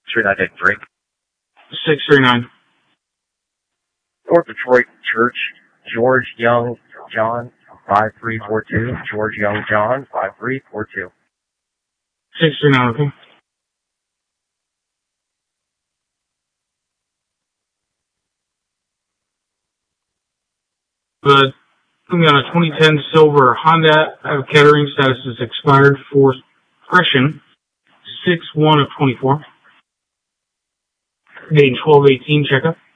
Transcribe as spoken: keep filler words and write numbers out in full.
three nine eight three. six three nine. North Detroit Church, George Young John, five three four two. George Young John, five three four two. six three nine, okay. But coming on a twenty ten silver Honda, I have catering status is expired for expression six one of twenty-four. Date twelve eighteen checkup.